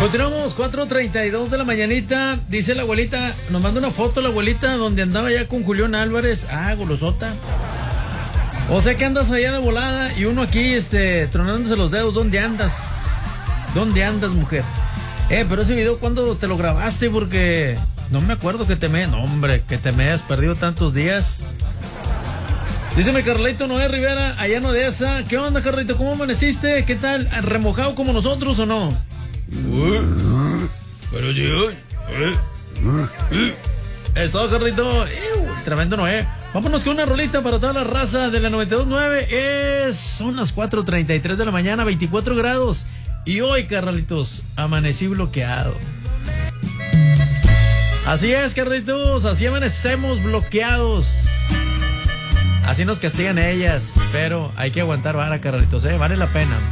Continuamos, 4:32 de la mañanita. Dice la abuelita, nos manda una foto la abuelita donde andaba ya con Julián Álvarez. Ah, golosota. O sea que andas allá de volada y uno aquí, tronándose los dedos. ¿Dónde andas? ¿Dónde andas, mujer? Pero ese video, ¿cuándo te lo grabaste? Porque no me acuerdo que no, hombre, que te me hayas perdido tantos días. Díceme Carlito Noé Rivera, allá en Odessa. ¿Qué onda, Carlito? ¿Cómo amaneciste? ¿Qué tal? ¿Remojado como nosotros o no? Pero yo... Eso, Carlito. Tremendo Noé. Vámonos con una rolita para toda la raza de la 92.9. Son las 4:33 de la mañana, 24 grados. Y hoy, Carlitos, amanecí bloqueado. Así es, Carlitos, así amanecemos bloqueados. Así nos castigan ellas, pero hay que aguantar vara, Carlitos, vale la pena.